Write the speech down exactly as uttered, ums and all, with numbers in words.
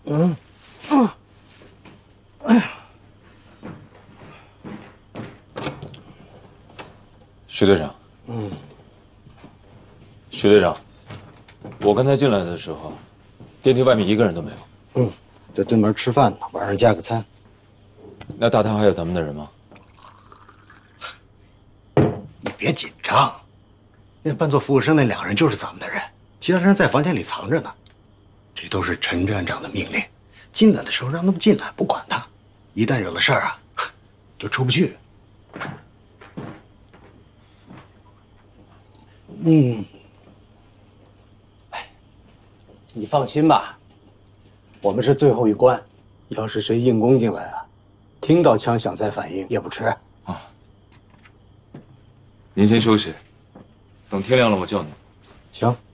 嗯，啊，哎呀， 徐队长， 嗯， 徐队长，我刚才进来的时候，电梯外面一个人都没有。 嗯，在对门吃饭呢，晚上加个餐。 那大堂还有咱们的人吗？ 你别紧张，那扮作服务生那两个人就是咱们的人，其他人在房间里藏着呢。这都是陈站长的命令，进来的时候让他们进来，不管他，一旦惹了事儿啊，就出不去。嗯，哎，你放心吧，我们是最后一关，要是谁硬攻进来啊，听到枪响再反应也不迟。 啊，您先休息，等天亮了我叫你。 行。